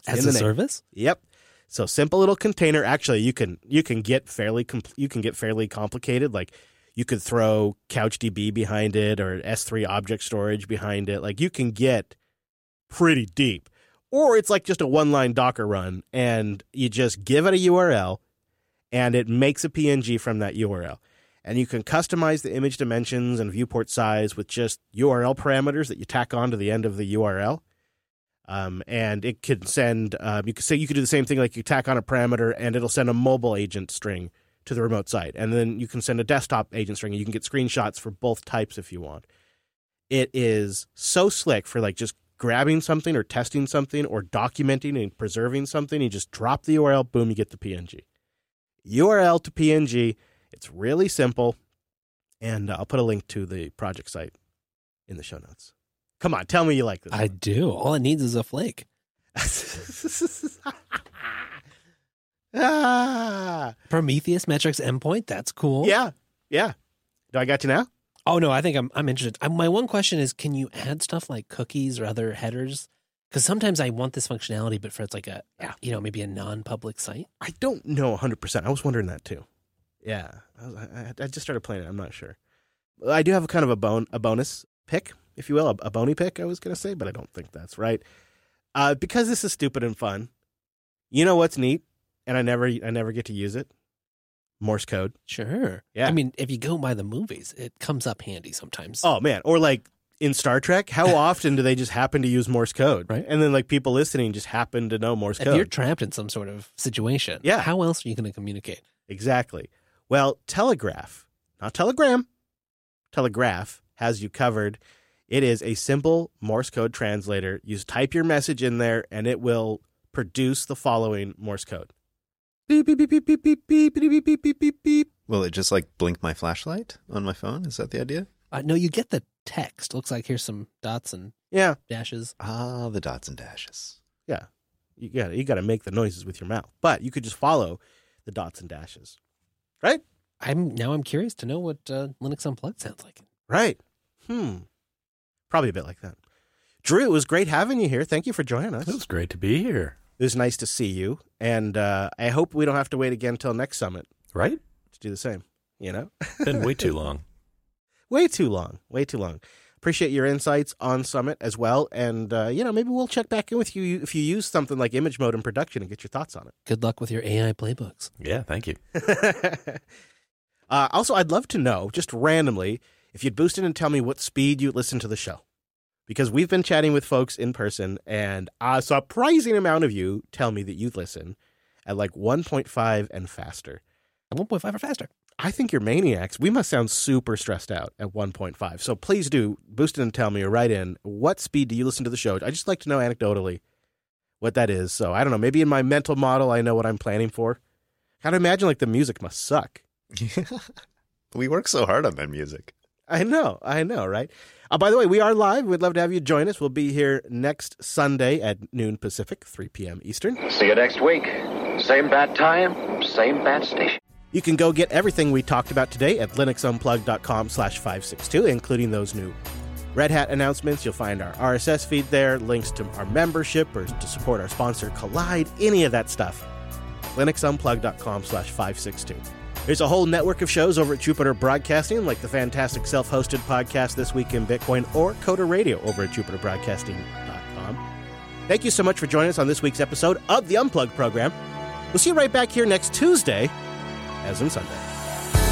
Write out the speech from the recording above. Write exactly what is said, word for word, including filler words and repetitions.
As a service? Yep. So simple little container. Actually, you can you can get fairly compl- you can get fairly complicated. Like you could throw CouchDB behind it or S three object storage behind it. Like you can get pretty deep. Or it's like just a one-line Docker run, and you just give it a U R L, and it makes a P N G from that U R L. And you can customize the image dimensions and viewport size with just U R L parameters that you tack on to the end of the U R L. Um, and it can send, uh, you could say you could do the same thing, like you tack on a parameter and it'll send a mobile agent string to the remote site. And then you can send a desktop agent string and you can get screenshots for both types if you want. It is so slick for like just grabbing something or testing something or documenting and preserving something. You just drop the U R L, boom, you get the P N G. U R L to P N G. It's really simple. And uh, I'll put a link to the project site in the show notes. Come on, tell me you like this. I one. do. All it needs is a flake. ah. Prometheus metrics endpoint. That's cool. Yeah, yeah. Do I got you now? Oh, no, I think I'm I'm interested. I, my one question is, can you add stuff like cookies or other headers? Because sometimes I want this functionality, but for it's like a, yeah. you know, maybe a non-public site. I don't know one hundred percent. I was wondering that too. Yeah, I, was, I, I just started playing it. I'm not sure. I do have a kind of a, bon- a bonus pick, if you will, a, a bony pick, I was going to say, but I don't think that's right. Uh, because this is stupid and fun, you know what's neat? And I never I never get to use it? Morse code. Sure. Yeah. I mean, if you go by the movies, it comes up handy sometimes. Oh, man. Or like in Star Trek, how often do they just happen to use Morse code? Right. And then like people listening just happen to know Morse if code. you're trapped in some sort of situation, yeah. how else are you going to communicate? Exactly. Well, Telegraph, not Telegram, Telegraph has you covered. It is a simple Morse code translator. You just type your message in there, and it will produce the following Morse code. Beep, beep, beep, beep, beep, beep, beep, beep, beep, beep, beep, beep. Will it just like blink my flashlight on my phone? Is that the idea? Uh, no, you get the text. Looks like here's some dots and Yeah. dashes. Ah, the dots and dashes. Yeah. You got you got to make the noises with your mouth. But you could just follow the dots and dashes. Right? I'm now I'm curious to know what uh, Linux Unplugged sounds like. Right. Hmm. Probably a bit like that. Drew, it was great having you here. Thank you for joining us. It was great to be here. It was nice to see you. And uh, I hope we don't have to wait again until next summit. Right? To do the same, you know? Been way too long. Way too long. Way too long. Appreciate your insights on Summit as well. And, uh, you know, maybe we'll check back in with you if you use something like image mode in production and get your thoughts on it. Good luck with your A I playbooks. Yeah, thank you. uh, also, I'd love to know, just randomly, if you'd boost in and tell me what speed you listen to the show. Because we've been chatting with folks in person, and a surprising amount of you tell me that you listen at like one point five and faster. At one point five or faster. I think you're maniacs. We must sound super stressed out at one point five. So please do boost in and tell me or write in, what speed do you listen to the show? I just like to know anecdotally what that is. So I don't know, maybe in my mental model, I know what I'm planning for. I'd imagine like the music must suck. We work so hard on that music. I know, I know, right? Uh, by the way, we are live. We'd love to have you join us. We'll be here next Sunday at noon Pacific, three p.m. Eastern. See you next week. Same bat time, same bat station. You can go get everything we talked about today at linuxunplugged.com slash 562, including those new Red Hat announcements. You'll find our R S S feed there, links to our membership or to support our sponsor Collide, any of that stuff. linuxunplugged.com slash 562. There's a whole network of shows over at Jupiter Broadcasting, like the fantastic self-hosted podcast This Week in Bitcoin or Coda Radio over at jupiter broadcasting dot com. Thank you so much for joining us on this week's episode of the Unplugged program. We'll see you right back here next Tuesday, as in Sunday.